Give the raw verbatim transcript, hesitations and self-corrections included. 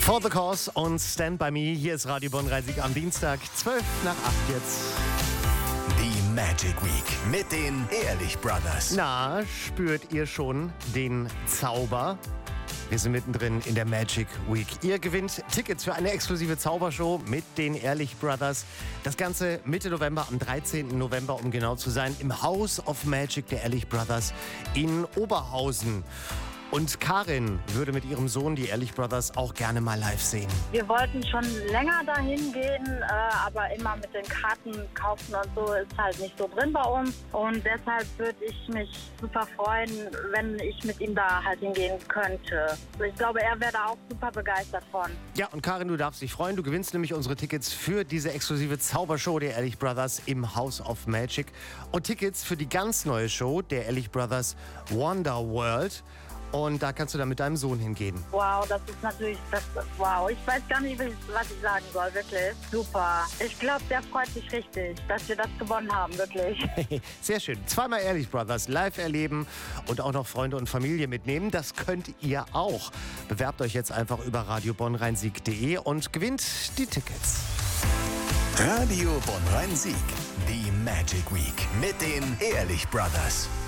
For the Cause und Stand By Me. Hier ist Radio Bonn-Rhein-Sieg am Dienstag, zwölf nach acht jetzt. Die Magic Week mit den Ehrlich Brothers. Na, spürt ihr schon den Zauber? Wir sind mittendrin in der Magic Week. Ihr gewinnt Tickets für eine exklusive Zaubershow mit den Ehrlich Brothers. Das Ganze Mitte November, am dreizehnten November, um genau zu sein, im House of Magic der Ehrlich Brothers in Oberhausen. Und Karin würde mit ihrem Sohn die Ehrlich Brothers auch gerne mal live sehen. Wir wollten schon länger dahin gehen, äh, aber immer mit den Karten kaufen und so ist halt nicht so drin bei uns. Und deshalb würde ich mich super freuen, wenn ich mit ihm da halt hingehen könnte. Ich glaube, er wäre da auch super begeistert von. Ja, und Karin, du darfst dich freuen. Du gewinnst nämlich unsere Tickets für diese exklusive Zaubershow der Ehrlich Brothers im House of Magic. Und Tickets für die ganz neue Show der Ehrlich Brothers Wonder World. Und da kannst du dann mit deinem Sohn hingehen. Wow, das ist natürlich, das, wow, ich weiß gar nicht, was ich sagen soll, wirklich. Super. Ich glaube, der freut sich richtig, dass wir das gewonnen haben, wirklich. Sehr schön. Zweimal Ehrlich Brothers live erleben und auch noch Freunde und Familie mitnehmen. Das könnt ihr auch. Bewerbt euch jetzt einfach über radio bonn rhein sieg punkt de und gewinnt die Tickets. Radio Bonn-Rhein-Sieg. Die Magic Week mit den Ehrlich Brothers.